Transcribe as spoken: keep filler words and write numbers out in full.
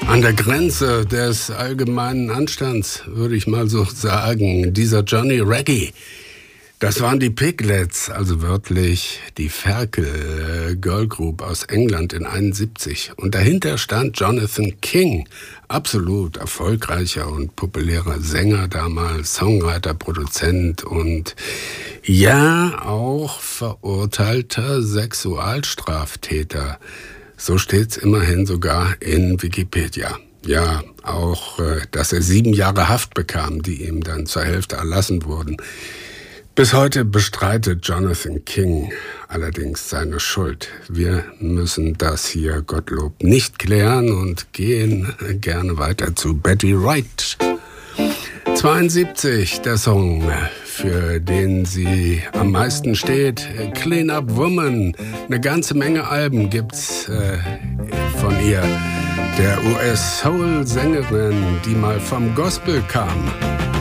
An der Grenze des allgemeinen Anstands, würde ich mal so sagen, dieser Johnny Reggae. Das waren die Piglets, also wörtlich die Ferkel Girl Group aus England in einundsiebzig. Und dahinter stand Jonathan King, absolut erfolgreicher und populärer Sänger damals, Songwriter, Produzent und ja, auch verurteilter Sexualstraftäter. So steht's immerhin sogar in Wikipedia. Ja, auch, dass er sieben Jahre Haft bekam, die ihm dann zur Hälfte erlassen wurden. Bis heute bestreitet Jonathan King allerdings seine Schuld. Wir müssen das hier, Gottlob, nicht klären und gehen gerne weiter zu Betty Wright. zweiundsiebzig, der Song, für den sie am meisten steht, Clean Up Woman. Eine ganze Menge Alben gibt's äh, von ihr, der U S-Soul-Sängerin, die mal vom Gospel kam.